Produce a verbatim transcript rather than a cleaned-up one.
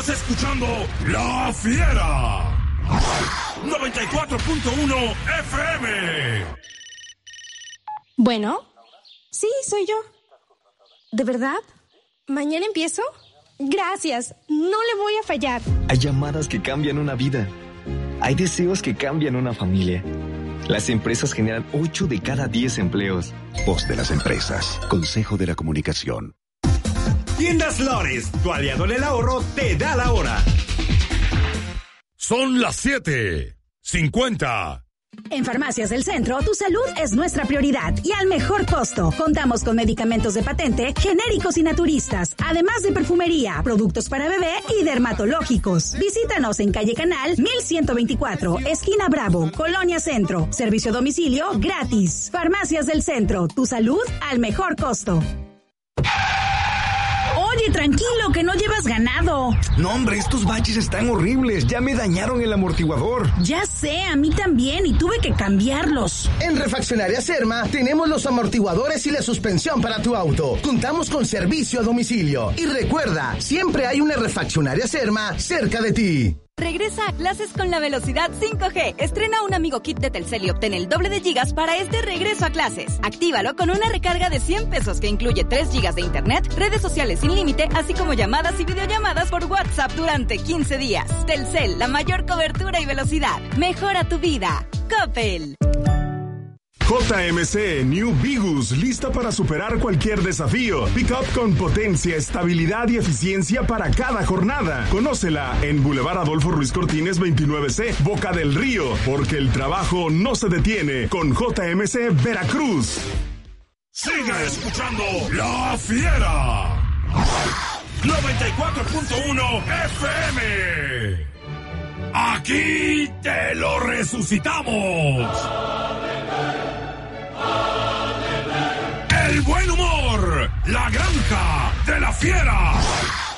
Estás escuchando La Fiera. noventa y cuatro punto uno F M. Bueno, sí, soy yo. ¿De verdad? ¿Mañana empiezo? Gracias, no le voy a fallar. Hay llamadas que cambian una vida. Hay deseos que cambian una familia. Las empresas generan ocho de cada diez empleos. Voz de las empresas. Consejo de la Comunicación. Tiendas Lores, tu aliado en el ahorro, te da la hora. Son las siete cincuenta. En Farmacias del Centro, tu salud es nuestra prioridad y al mejor costo. Contamos con medicamentos de patente, genéricos y naturistas, además de perfumería, productos para bebé y dermatológicos. Visítanos en calle Canal mil ciento veinticuatro, esquina Bravo, Colonia Centro. Servicio a domicilio gratis. Farmacias del Centro, tu salud al mejor costo. Oye, tranquilo, que no llevas ganado. No, hombre, estos baches están horribles. Ya me dañaron el amortiguador. Ya sé, a mí también, y tuve que cambiarlos. En Refaccionaria Serma tenemos los amortiguadores y la suspensión para tu auto. Contamos con servicio a domicilio. Y recuerda, siempre hay una Refaccionaria Serma cerca de ti. Regresa a clases con la velocidad cinco G. Estrena un amigo kit de Telcel y obtén el doble de gigas para este regreso a clases. Actívalo con una recarga de cien pesos que incluye tres gigas de internet, redes sociales sin límite, así como llamadas y videollamadas por WhatsApp durante quince días. Telcel, la mayor cobertura y velocidad. Mejora tu vida. Coppel. J M C New Vigus, lista para superar cualquier desafío. Pick-up con potencia, estabilidad y eficiencia para cada jornada. Conócela en Boulevard Adolfo Ruiz Cortines veintinueve C, Boca del Río, porque el trabajo no se detiene con J M C Veracruz. Sigue escuchando La Fiera. noventa y cuatro punto uno F M. Aquí te lo resucitamos. El buen humor, la granja de La Fiera.